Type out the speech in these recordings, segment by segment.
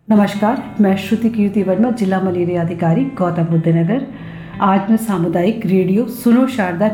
नमस्कार, मैं श्रुति कीर्ति वर्मा, जिला मलेरिया अधिकारी, गौतम बुद्ध नगर। आज मैं सामुदायिक रेडियो सुनो शारदा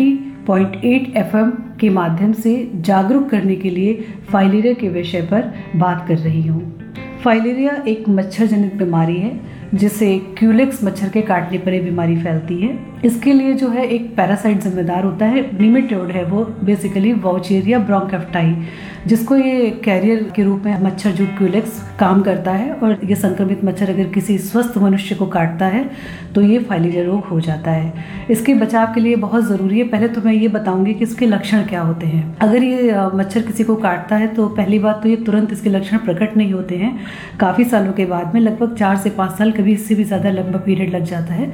90.8 FM के माध्यम से जागरूक करने के लिए फाइलेरिया के विषय पर बात कर रही हूँ। फाइलेरिया एक मच्छर जनित बीमारी है जिसे क्यूलेक्स मच्छर के काटने पर ये बीमारी फैलती है। इसके लिए जो है एक पैरासाइट जिम्मेदार होता है, निमेटोड है वो, बेसिकली वाउचेरिया ब्रोंकाइफाई, जिसको ये कैरियर के रूप में मच्छर जो क्यूलेक्स काम करता है। और ये संक्रमित मच्छर अगर किसी स्वस्थ मनुष्य को काटता है तो ये फाइलेरिया रोग हो जाता है। इसके बचाव के लिए बहुत ज़रूरी है, पहले तो मैं ये बताऊंगी कि इसके लक्षण क्या होते हैं। अगर ये मच्छर किसी को काटता है तो पहली बात तो ये तुरंत इसके लक्षण प्रकट नहीं होते हैं। काफ़ी सालों के बाद में, लगभग 4 से 5 साल, कभी इससे भी ज़्यादा लंबा पीरियड लग जाता है,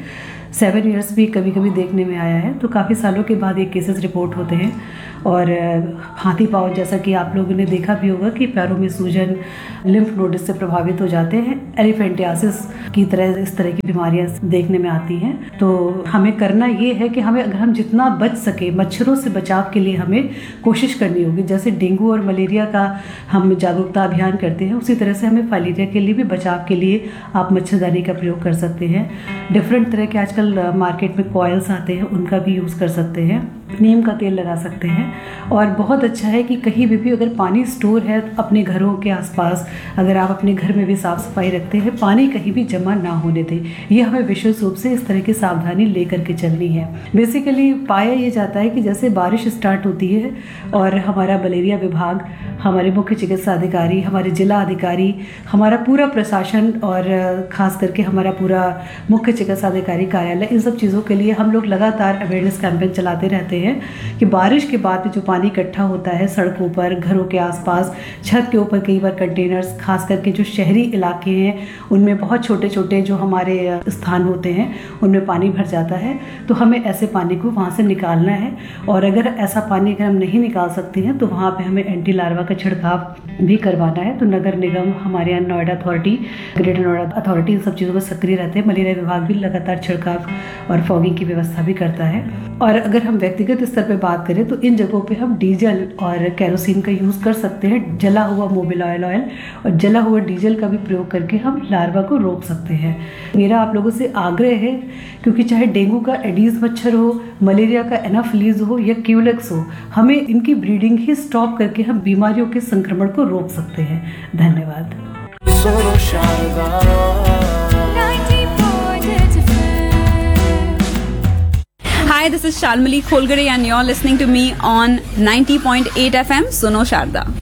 7 इयर्स भी कभी कभी देखने में आया है। तो काफ़ी सालों के बाद ये केसेस रिपोर्ट होते हैं। और हाथी पाँव, जैसा कि आप लोगों ने देखा भी होगा कि पैरों में सूजन, लिम्फ नोड से प्रभावित हो जाते हैं। एलिफेंटियासिस की तरह इस तरह की बीमारियां देखने में आती हैं। तो हमें करना ये है कि अगर हम जितना बच सके मच्छरों से बचाव के लिए हमें कोशिश करनी होगी। जैसे डेंगू और मलेरिया का हम जागरूकता अभियान करते हैं, उसी तरह से हमें फाइलेरिया के लिए भी बचाव के लिए आप मच्छरदानी का प्रयोग कर सकते हैं। डिफरेंट तरह के आजकल मार्केट में कॉइल्स आते हैं, उनका भी यूज़ कर सकते हैं। नीम का तेल लगा सकते हैं। और बहुत अच्छा है कि कहीं भी अगर पानी स्टोर है अपने घरों के आसपास, अगर आप अपने घर में भी साफ सफाई रखते हैं, पानी कहीं भी जमा ना होने दें। ये हमें विशेष रूप से इस तरह की सावधानी लेकर के चलनी है। बेसिकली पाया ये जाता है कि जैसे बारिश स्टार्ट होती है और हमारा मलेरिया विभाग, हमारे मुख्य चिकित्सा अधिकारी, हमारे जिला अधिकारी, हमारा पूरा प्रशासन और खास करके हमारा पूरा मुख्य चिकित्सा अधिकारी कार्यालय, इन सब चीज़ों के लिए हम लोग लगातार अवेयरनेस कैंपेन चलाते रहते हैं कि बारिश के बाद में जो पानी इकट्ठा होता है सड़कों पर, घरों के आसपास, छत के ऊपर, कई बार कंटेनर्स, खास करके जो शहरी इलाके हैं उनमें बहुत छोटे छोटे जो हमारे स्थान होते हैं उनमें पानी भर जाता है। तो हमें ऐसे पानी को वहाँ से निकालना है। और अगर ऐसा पानी अगर हम नहीं निकाल सकते हैं तो वहाँ पे हमें एंटी लार्वा का छिड़काव भी करवाना है। तो नगर निगम, हमारे यहाँ Noida authority, greater Noida authority, इन सब चीज़ों में सक्रिय रहते हैं। मलेरिया विभाग भी लगातार छिड़काव और फॉगिंग की व्यवस्था भी करता है। और अगर हम व्यक्तिगत स्तर पर बात करें तो इन जगहों पे हम डीजल और केरोसिन का यूज़ कर सकते हैं। जला हुआ मोबिल ऑयल और जला हुआ डीजल का भी प्रयोग करके हम लार्वा को रोक सकते हैं। मेरा आप लोगों से आग्रह है, क्योंकि चाहे डेंगू का एडीज मच्छर हो, मलेरिया का एनाफिलीज हो या क्यूलेक्स हो, हमें इनकी ब्रीडिंग ही स्टॉप करके हम बीमारियों के संक्रमण को रोक सकते हैं। धन्यवाद। Hi, this is Shalmali Kholgare and you're listening to me on 90.8 FM Suno Sharda.